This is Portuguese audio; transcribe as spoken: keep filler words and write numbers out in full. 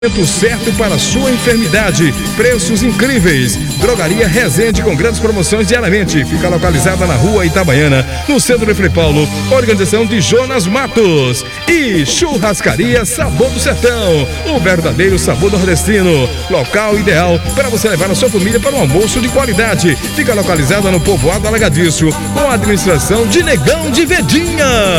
Momento certo para sua enfermidade, preços incríveis. Drogaria Resende com grandes promoções diariamente. Fica localizada na rua Itabaiana, no centro de Frei Paulo. Organização de Jonas Matos. E Churrascaria Sabor do Sertão, o verdadeiro sabor nordestino. Local ideal para você levar a sua família para um almoço de qualidade. Fica localizada no povoado Alagadiço, com a administração de Negão de Vedinha.